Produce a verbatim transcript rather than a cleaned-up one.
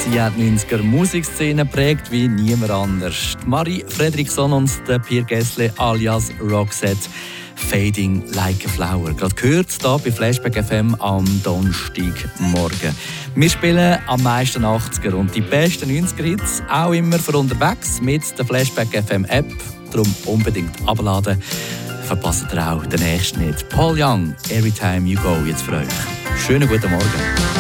Sie hat die neunziger Musikszene geprägt wie niemand anders. Marie Fredriksson und der Pierre Gessle alias Roxette. Fading Like a Flower. Gerade gehört hier bei Flashback F M am Donnerstagmorgen. Wir spielen am meisten achtziger und die besten neunziger Hits auch immer für unterwegs mit der Flashback F M App. Darum unbedingt abladen. Verpasst ihr auch den nächsten nicht. Paul Young, Every Time You Go, jetzt für euch. Schönen guten Morgen.